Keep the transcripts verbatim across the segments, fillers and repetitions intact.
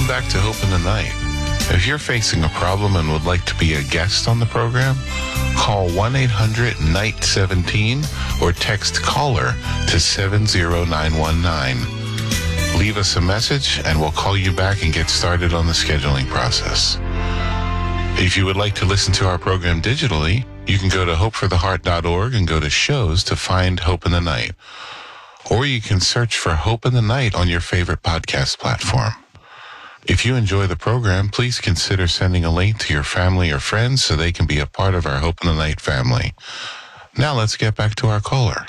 Welcome back to Hope in the Night. If you're facing a problem and would like to be a guest on the program, call one eight hundred night seventeen or text caller to seven zero nine one nine. Leave us a message and we'll call you back and get started on the scheduling process. If you would like to listen to our program digitally, you can go to hope for the heart dot org and go to shows to find Hope in the Night. Or you can search for Hope in the Night on your favorite podcast platform. If you enjoy the program, please consider sending a link to your family or friends so they can be a part of our Hope in the Night family. Now let's get back to our caller.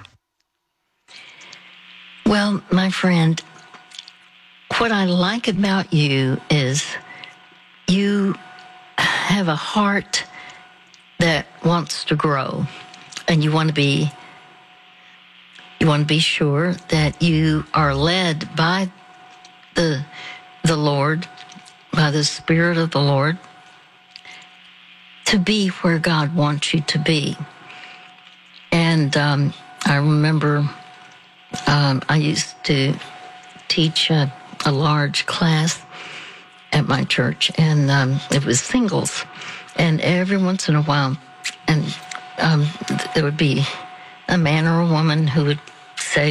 Well, my friend, what I like about you is you have a heart that wants to grow, and you want to be you want to be sure that you are led by the the Lord, by the Spirit of the Lord, to be where God wants you to be. And um, I remember um, I used to teach a, a large class at my church, and um, it was singles. And every once in a while, and um, there would be a man or a woman who would say,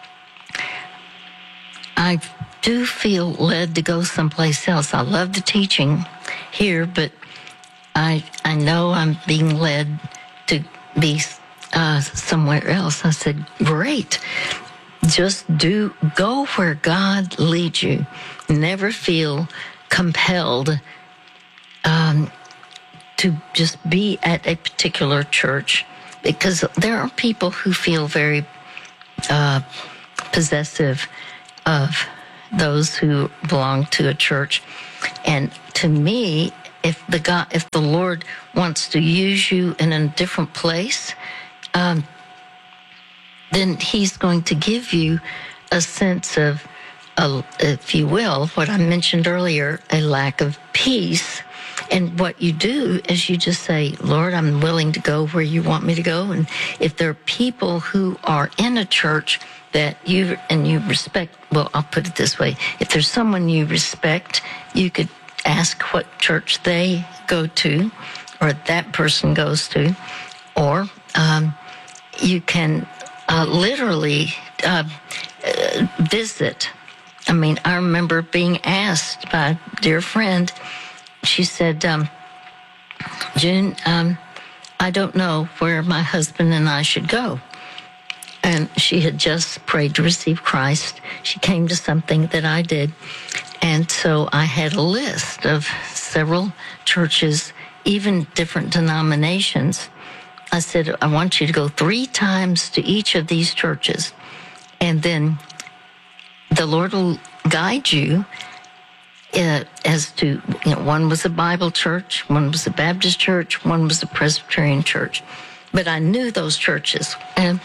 I do feel led to go someplace else. I love the teaching here, but I I know I'm being led to be uh, somewhere else. I said, great. Just do, go where God leads you. Never feel compelled um, to just be at a particular church, because there are people who feel very uh, possessive of those who belong to a church. And to me, if the God, if the Lord wants to use you in a different place, um, then He's going to give you a sense of, a, if you will, what I mentioned earlier, a lack of peace. And what you do is you just say, Lord, I'm willing to go where you want me to go. And if there are people who are in a church that you, and you respect, well, I'll put it this way. If there's someone you respect, you could ask what church they go to, or that person goes to, or um, you can uh, literally uh, uh, visit. I mean, I remember being asked by a dear friend. She said, um, June, um, I don't know where my husband and I should go. And she had just prayed to receive Christ. She came to something that I did. And so I had a list of several churches, even different denominations. I said, I want you to go three times to each of these churches. And then the Lord will guide you uh, as to, you know, one was a Bible church, one was a Baptist church, one was a Presbyterian church. But I knew those churches. And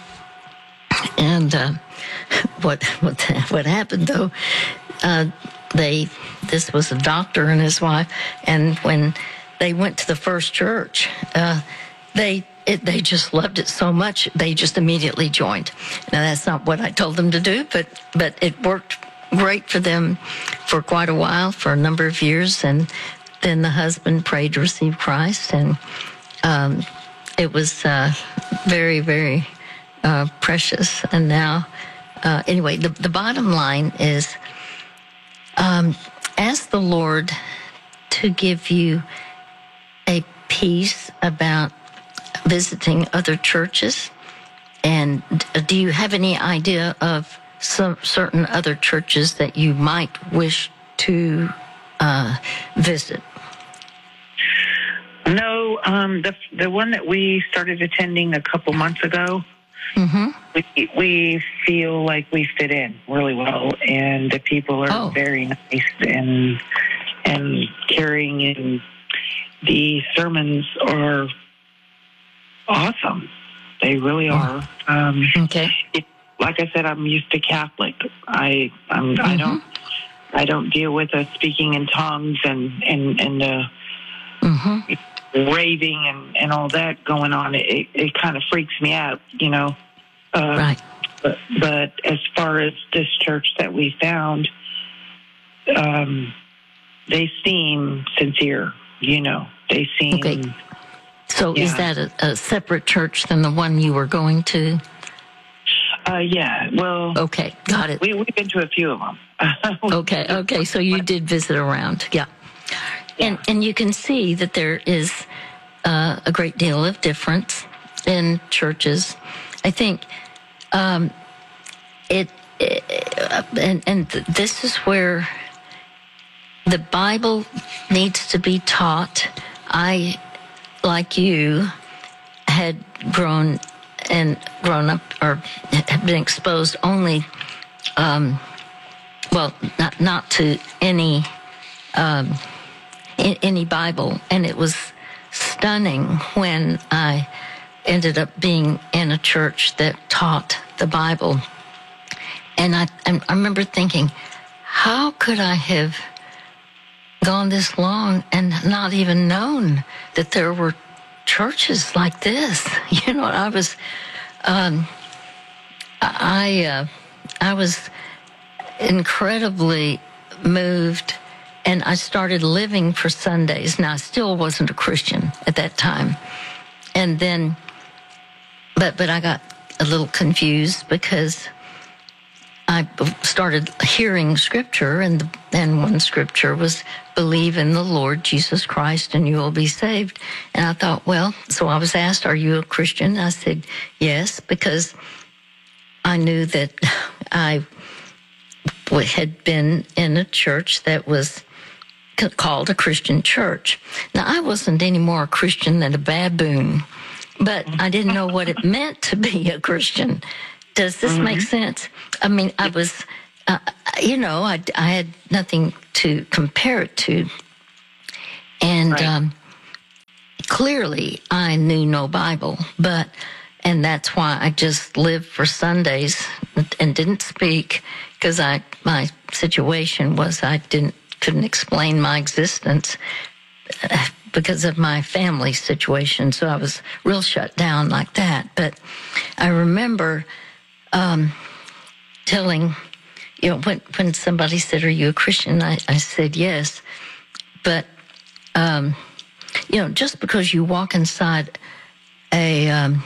And uh, what what what happened though? Uh, they this was a doctor and his wife, and when they went to the first church, uh, they it, they just loved it so much they just immediately joined. Now that's not what I told them to do, but but it worked great for them for quite a while, for a number of years, and then the husband prayed to receive Christ, and um, it was uh, very very. Uh, precious. And now, uh, anyway, the, the bottom line is um, ask the Lord to give you a peace about visiting other churches. And do you have any idea of some certain other churches that you might wish to uh, visit? No, um, the the one that we started attending a couple months ago, Mm-hmm. we, we feel like we fit in really well, and the people are Oh. very nice and and caring, and the sermons are awesome. They really are. Um, Okay. it, like I said, I'm used to Catholic. I I'm, Mm-hmm. I don't I don't deal with the speaking in tongues and and and the Mm-hmm. raving and, and all that going on. It it kind of freaks me out, you know. Uh, Right. But but as far as this church that we found, um, they seem sincere. You know, they seem. Okay. So yeah. is that a, a separate church than the one you were going to? Uh, yeah. Well. Okay, got it. We we've been to a few of them. okay. Okay. So you did visit around. Yeah. yeah. And and you can see that there is uh, a great deal of difference in churches. I think um, it, it and and th- this is where the Bible needs to be taught. I, like you, had grown and grown up or had been exposed only, um, well, not not to any um, any Bible, and it was stunning when I ended up being in a church that taught the Bible, and I I remember thinking, how could I have gone this long and not even known that there were churches like this? You know, I was, um, I, uh, I was incredibly moved, and I started living for Sundays. Now, I still wasn't a Christian at that time, and then, but but I got a little confused because I started hearing scripture, and and one scripture was, believe in the Lord Jesus Christ and you will be saved. And I thought, well, so I was asked, are you a Christian? I said, yes, because I knew that I had been in a church that was called a Christian church. Now, I wasn't any more a Christian than a baboon, but I didn't know what it meant to be a Christian. Does this mm-hmm. make sense? I mean, I was, uh, you know, I, I had nothing to compare it to. And right. um, clearly I knew no Bible, but, and that's why I just lived for Sundays and didn't speak, because I, my situation was I didn't, couldn't explain my existence because of my family situation. So I was real shut down like that. But I remember Um, telling, you know, when, when somebody said, are you a Christian? I, I said, yes. But, um, you know, just because you walk inside a, um,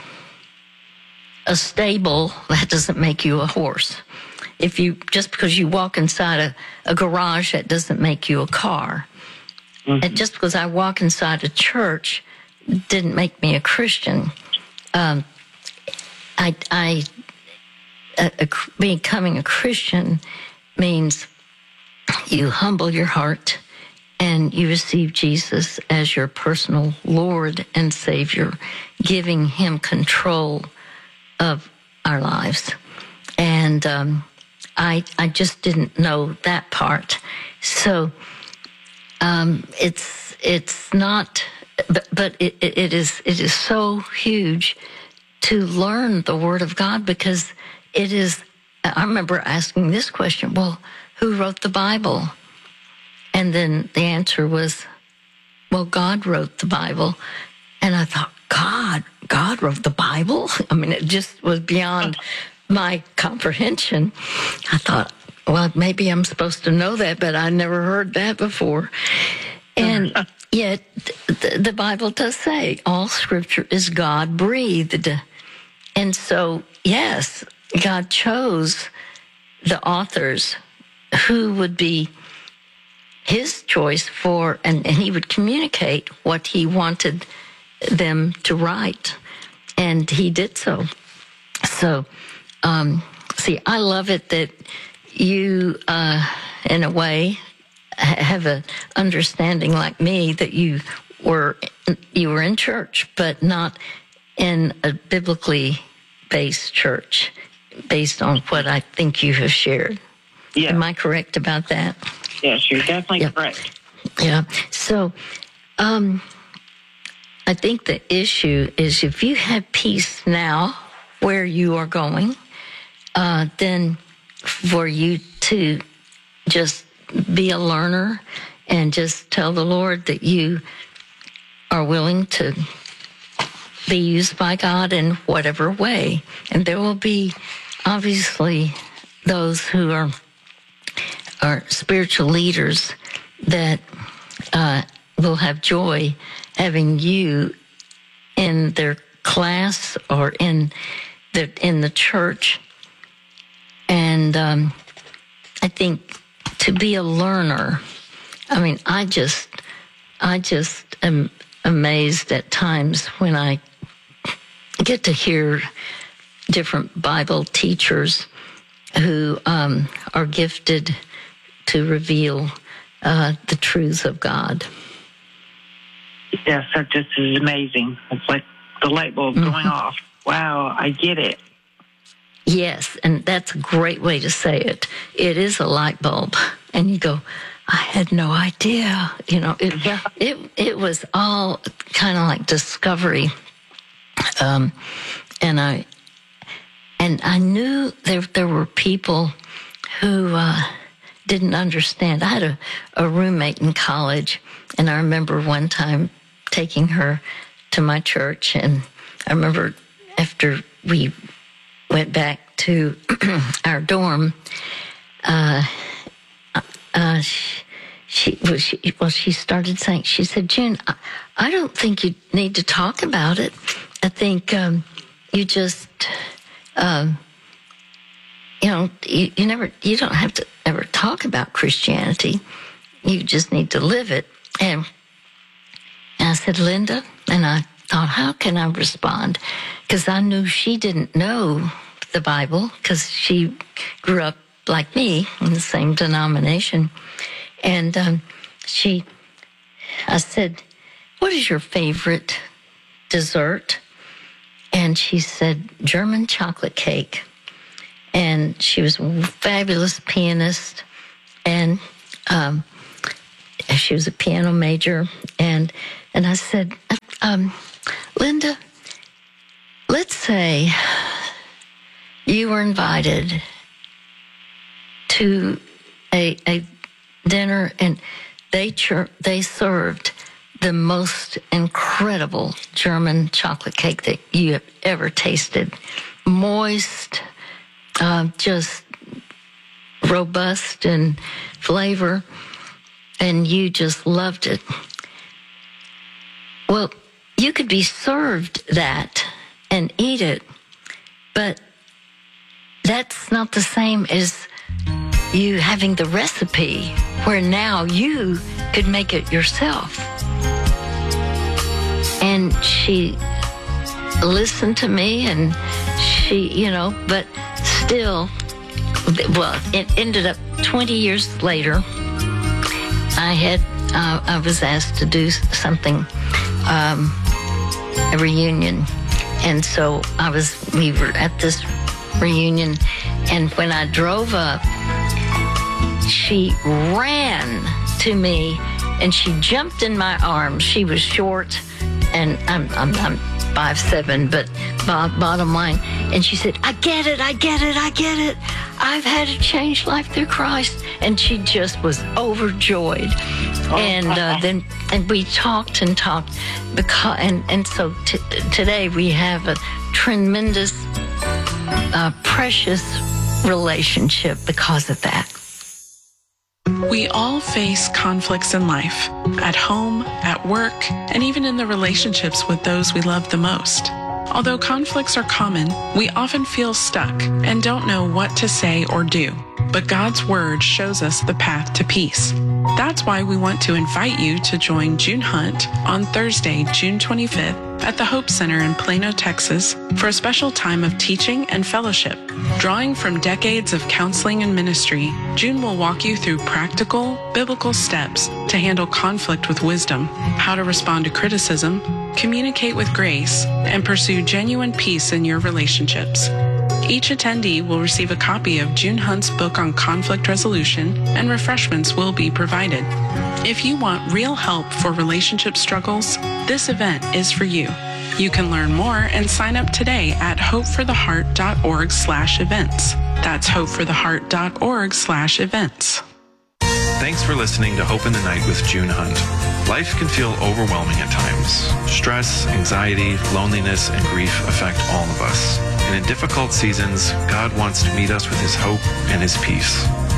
a stable, that doesn't make you a horse. If you, just because you walk inside a, a garage, that doesn't make you a car. Mm-hmm. And just because I walk inside a church didn't make me a Christian. Um, I, I, A, a, becoming a Christian means you humble your heart and you receive Jesus as your personal Lord and Savior, giving him control of our lives. And um, I I just didn't know that part. So um, it's it's not, but, but it, it is it is so huge to learn the Word of God, because it is, I remember asking this question, well, who wrote the Bible? And then the answer was, well, God wrote the Bible. And I thought, God, God wrote the Bible? I mean, it just was beyond my comprehension. I thought, well, maybe I'm supposed to know that, but I never heard that before. And yet the, the Bible does say all scripture is God-breathed. And so, yes, God chose the authors who would be his choice for, and, and he would communicate what he wanted them to write. And he did so. So, um, see, I love it that you, uh, in a way, have an understanding like me that you were, you were in church, but not in a biblically based church, based on what I think you have shared. Yeah. Am I correct about that? Yes, you're definitely yeah. correct. Yeah. So, um, I think the issue is if you have peace now where you are going, uh, then for you to just be a learner and just tell the Lord that you are willing to be used by God in whatever way. And there will be obviously those who are are spiritual leaders that uh, will have joy having you in their class or in the in the church. And um, I think to be a learner, I mean, I just, I just am amazed at times when I get to hear different Bible teachers who um, are gifted to reveal uh, the truths of God. Yes, that just is amazing. It's like the light bulb Mm-hmm. going off. Wow, I get it. Yes, and that's a great way to say it. It is a light bulb, and you go, I had no idea. You know, it Yeah. it it was all kind of like discovery, um, and I and I knew there there were people who uh, didn't understand. I had a, a roommate in college, and I remember one time taking her to my church, and I remember after we went back to our dorm, uh, uh, she, she, well, she, well, she started saying, she said, June, I, I don't think you need to talk about it. I think um, you just, um, you know, you, you never, you don't have to ever talk about Christianity. You just need to live it. And I said, Linda, and I thought, how can I respond? Because I knew she didn't know the Bible because she grew up like me in the same denomination. And um, she, I said, what is your favorite dessert? And she said, German chocolate cake. And she was a fabulous pianist. And um, she was a piano major. And, and I said, um, Linda, let's say you were invited to a, a dinner and they chur- they served the most incredible German chocolate cake that you have ever tasted. Moist, uh, just robust in flavor, and you just loved it. Well, you could be served that and eat it, but that's not the same as you having the recipe where now you could make it yourself. And she listened to me, and she, you know, but still, well, it ended up twenty years later, I had, uh, I was asked to do something, um, a reunion. And so I was, we were at this reunion, and when I drove up, she ran to me and she jumped in my arms. She was short, and I'm I'm, I'm five seven, but bottom line. And she said, I get it, I get it, I get it. I've had a changed life through Christ. And she just was overjoyed. Oh, and uh, then and we talked and talked, because and, and so t- today we have a tremendous, uh, precious relationship because of that. We all face conflicts in life, at home, at work, and even in the relationships with those we love the most. Although conflicts are common, we often feel stuck and don't know what to say or do. But God's Word shows us the path to peace. That's why we want to invite you to join June Hunt on Thursday, June twenty-fifth, at the Hope Center in Plano, Texas, for a special time of teaching and fellowship. Drawing from decades of counseling and ministry, June will walk you through practical, biblical steps to handle conflict with wisdom, how to respond to criticism, communicate with grace, and pursue genuine peace in your relationships. Each attendee will receive a copy of June Hunt's book on conflict resolution, and refreshments will be provided. If you want real help for relationship struggles, this event is for you. You can learn more and sign up today at hopefortheheart.org slash events. That's hopefortheheart.org slash events. Thanks for listening to Hope in the Night with June Hunt. Life can feel overwhelming at times. Stress, anxiety, loneliness, and grief affect all of us. And in difficult seasons, God wants to meet us with His hope and His peace.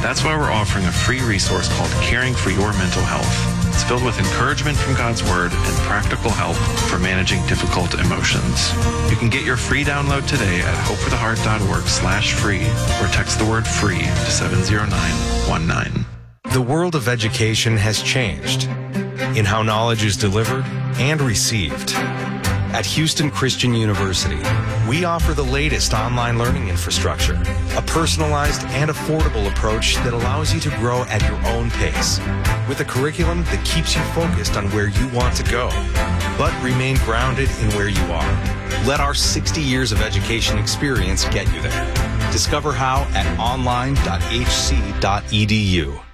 That's why we're offering a free resource called Caring for Your Mental Health. It's filled with encouragement from God's Word and practical help for managing difficult emotions. You can get your free download today at hopefortheheart.org slash free or text the word free to seven zero nine one nine. The world of education has changed in how knowledge is delivered and received. At Houston Christian University, we offer the latest online learning infrastructure, a personalized and affordable approach that allows you to grow at your own pace, with a curriculum that keeps you focused on where you want to go, but remain grounded in where you are. Let our sixty years of education experience get you there. Discover how at online dot h c dot e d u.